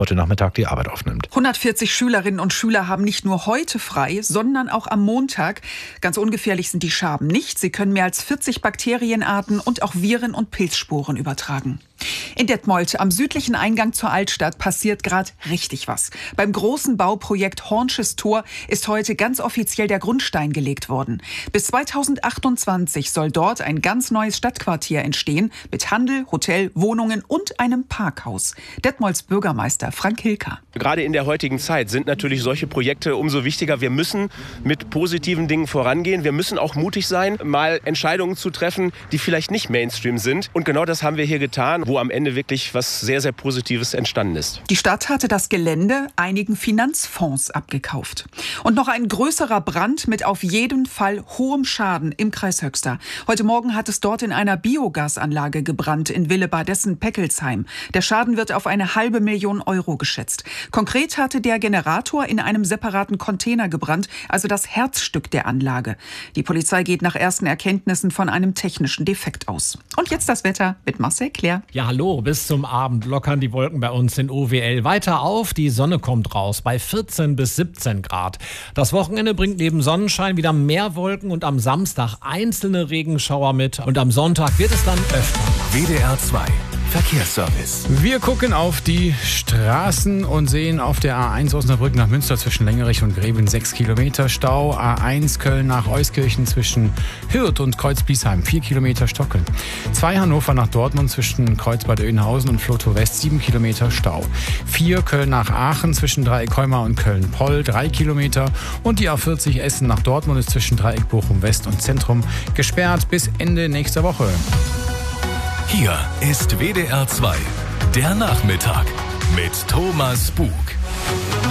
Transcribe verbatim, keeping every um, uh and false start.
heute Nachmittag die Arbeit aufnimmt. hundertvierzig Schülerinnen und Schüler haben nicht nur heute frei, sondern auch am Montag. Ganz ungefährlich sind die Schaben nicht. Sie können mehr als vierzig Bakterienarten und auch Viren und Pilzsporen übertragen. In Detmold, am südlichen Eingang zur Altstadt, passiert gerade richtig was. Beim großen Bauprojekt Hornsches Tor ist heute ganz offiziell der Grundstein gelegt worden. Bis zweitausendachtundzwanzig soll dort ein ganz neues Stadtquartier entstehen mit Handel, Hotel, Wohnungen und einem Parkhaus. Detmolds Bürgermeister Frank Hilker. Gerade in der heutigen Zeit sind natürlich solche Projekte umso wichtiger. Wir müssen mit positiven Dingen vorangehen. Wir müssen auch mutig sein, mal Entscheidungen zu treffen, die vielleicht nicht Mainstream sind. Und genau das haben wir hier getan, wo am Ende wirklich was sehr, sehr Positives entstanden ist. Die Stadt hatte das Gelände einigen Finanzfonds abgekauft. Und noch ein größerer Brand mit auf jeden Fall hohem Schaden im Kreis Höxter. Heute Morgen hat es dort in einer Biogasanlage gebrannt in Willebadessen-Peckelsheim. Der Schaden wird auf eine halbe Million Euro geschätzt. Konkret hatte der Generator in einem separaten Container gebrannt, also das Herzstück der Anlage. Die Polizei geht nach ersten Erkenntnissen von einem technischen Defekt aus. Und jetzt das Wetter mit Marcel Claire. Ja, hallo, bis zum Abend lockern die Wolken bei uns in O W L weiter auf. Die Sonne kommt raus bei vierzehn bis siebzehn Grad. Das Wochenende bringt neben Sonnenschein wieder mehr Wolken und am Samstag einzelne Regenschauer mit. Und am Sonntag wird es dann öfter. W D R zwei Verkehrsservice. Wir gucken auf die Straßen und sehen auf der A eins Osnabrück nach Münster zwischen Längerich und Gräben sechs Kilometer Stau. A eins Köln nach Euskirchen zwischen Hürth und Kreuz-Biesheim vier Kilometer Stocken. zwei Hannover nach Dortmund zwischen Kreuzbad Oeynhausen und Flotow West sieben Kilometer Stau. vier Köln nach Aachen zwischen Dreieck-Heumar und Köln-Poll drei Kilometer. Und die A vierzig Essen nach Dortmund ist zwischen Dreieck Bochum West und Zentrum gesperrt bis Ende nächster Woche. Hier ist W D R zwei, der Nachmittag mit Thomas Bug.